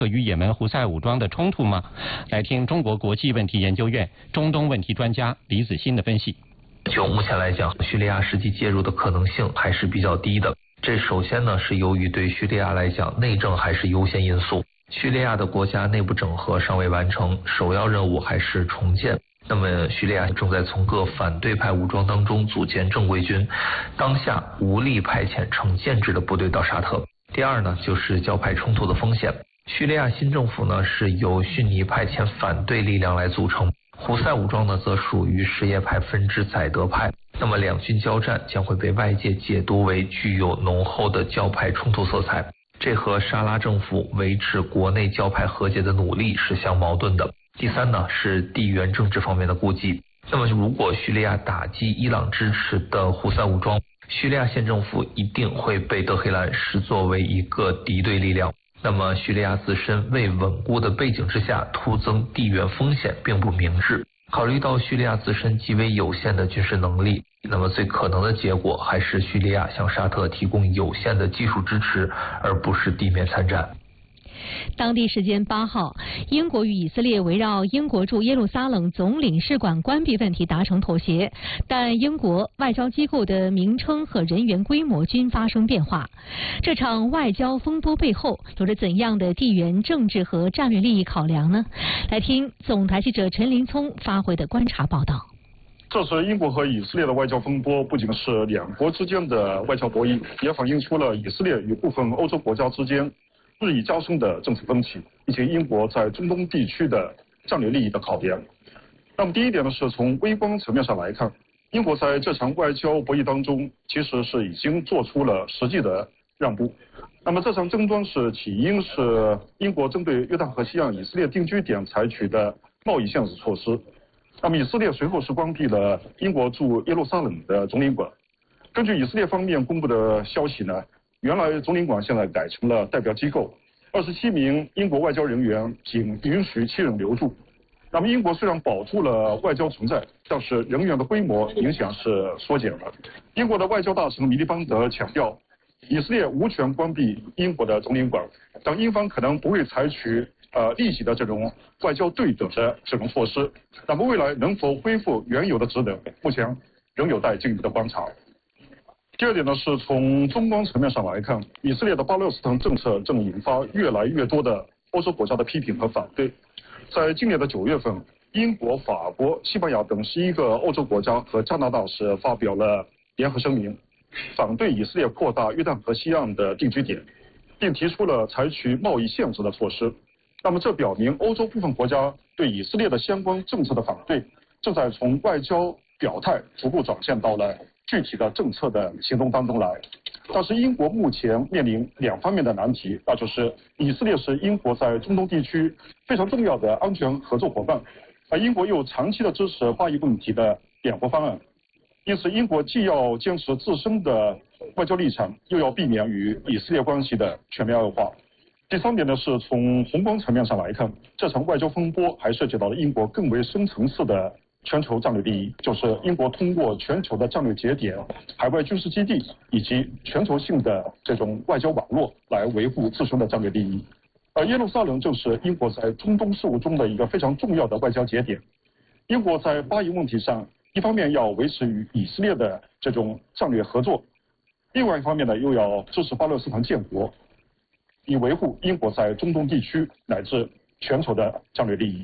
与也门胡塞武装的冲突吗？来听中国国际问题研究院中东问题专家李子欣的分析。 就目前来讲，叙利亚实际介入的可能性还是比较低的。这首先呢，是由于对叙利亚来讲，内政还是优先因素。叙利亚的国家内部整合尚未完成，首要任务还是重建。那么叙利亚正在从各反对派武装当中组建正规军，当下无力派遣成建制的部队到沙特。第二呢，就是教派冲突的风险。叙利亚新政府呢是由逊尼派遣反对力量来组成，胡塞武装呢则属于什叶派分支宰德派。那么两军交战将会被外界解读为具有浓厚的教派冲突色彩，这和沙拉政府维持国内教派和解的努力是相矛盾的。第三呢，是地缘政治方面的顾忌。那么如果叙利亚打击伊朗支持的胡塞武装，叙利亚县政府一定会被德黑兰视作为一个敌对力量。那么叙利亚自身未稳固的背景之下，突增地缘风险并不明智。考虑到叙利亚自身极为有限的军事能力，那么最可能的结果还是叙利亚向沙特提供有限的技术支持，而不是地面参战。 当地时间8号，英国与以色列围绕英国驻耶路撒冷总领事馆关闭问题达成妥协，但英国外交机构的名称和人员规模均发生变化。这场外交风波背后有着怎样的地缘政治和战略利益考量呢？来听总台记者陈林聪发回的观察报道。 这次英国和以色列的外交风波不仅是两国之间的外交博弈，也反映出了以色列与部分欧洲国家之间日益加深的政治分歧，以及英国在中东地区的战略利益的考量。那么第一点呢，是从微观层面上来看，英国在这场外交博弈当中，其实是已经做出了实际的让步。那么这场争端是起因是英国针对约旦河西岸以色列定居点采取的贸易限制措施。那么以色列随后是关闭了英国驻耶路撒冷的总领馆。根据以色列方面公布的消息呢，原来总领馆现在改成了代表机构，27名英国外交人员仅允许7人留驻。那么英国虽然保住了外交存在，但是人员的规模明显是缩减了。英国的外交大臣米利邦德强调，以色列无权关闭英国的总领馆，但英方可能不会采取立即的这种外交对等的这种措施。那么未来能否恢复原有的职能，目前仍有待进一步的观察。第二点呢，是从中观层面上来看，以色列的巴勒斯坦政策正引发越来越多的欧洲国家的批评和反对。在今年的9月份，英国、法国、西班牙等11个欧洲国家和加拿大是发表了联合声明，反对以色列扩大约旦河西岸的定居点，并提出了采取贸易限制的措施。那么这表明欧洲部分国家对以色列的相关政策的反对，正在从外交表态逐步转现到了具体的政策的行动当中来。但是英国目前面临两方面的难题，那就是以色列是英国在中东地区非常重要的安全合作伙伴，而英国又长期的支持巴以问题的两国方案，因此英国既要坚持自身的外交立场，又要避免与以色列关系的全面恶化。第三点呢，是从宏观层面上来看，这场外交风波还涉及到了英国更为深层次的全球战略利益，就是英国通过全球的战略节点、海外军事基地以及全球性的这种外交网络来维护自身的战略利益。而耶路撒冷正是英国在中东事务中的一个非常重要的外交节点。英国在巴以问题上，一方面要维持与以色列的这种战略合作，另外一方面呢，又要支持巴勒斯坦建国，以维护英国在中东地区乃至全球的战略利益。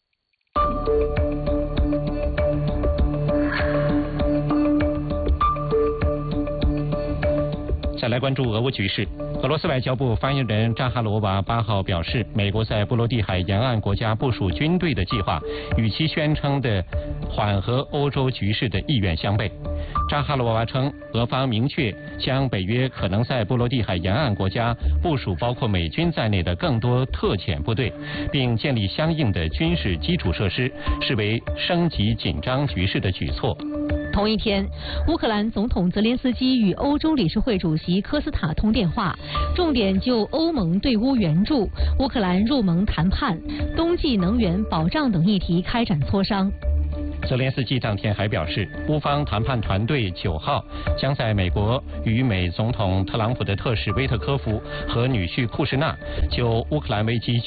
再来关注俄乌局势。俄罗斯外交部发言人扎哈罗娃8号表示，美国在波罗的海沿岸国家部署军队的计划与其宣称的缓和欧洲局势的意愿相悖。扎哈罗娃称，俄方明确将北约可能在波罗的海沿岸国家部署包括美军在内的更多特遣部队，并建立相应的军事基础设施，视为升级紧张局势的举措。 同一天，乌克兰总统泽连斯基与欧洲理事会主席科斯塔通电话，重点就欧盟对乌援助、乌克兰入盟谈判、冬季能源保障等议题开展磋商。 泽连斯基当天还表示，乌方谈判团队9号将在美国与美总统特朗普的特使威特科夫和女婿库什纳就乌克兰危机